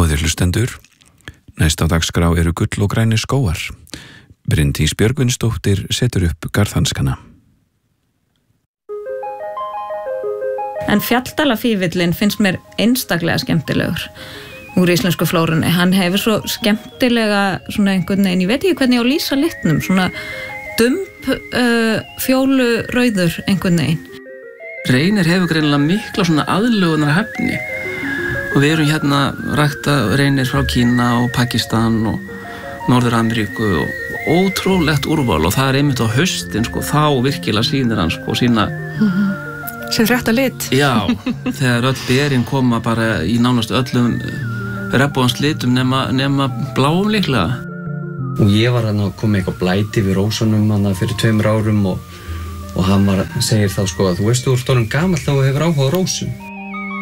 Góðir hlustendur, næst á dagskrá eru gull og grænir skógar. Bryndís Björgvinsdóttir setur upp garðhanskana. En Fjalldalafífillinn finnst mér einstaklega skemmtilegur úr íslensku flórunni. Hann hefur svo skemmtilega svona einhvern veginn, ég veit ekki hvernig ég á lýsa litnum, svona fjólu rauður einhvern veginn. Reynir hefur greinilega mikla svona aðlögunar hæfni og við erum hérna rækta reynir frá Kína og Pakistan og Norður-Ameríku og ótrúlegt úrval og það einmitt á haustin sko, þá virkilega sýnir hann sko sína sem rétta lit. Já, þegar öll berin koma bara í nánast öllum regnbogans litum nema bláum líklega. Og ég var að koma eitthvað blæti við rósunum fyrir 2 árum og hann segir þá sko að þú veist þú ert orðinn gamall þá hefur áhuga á rósum.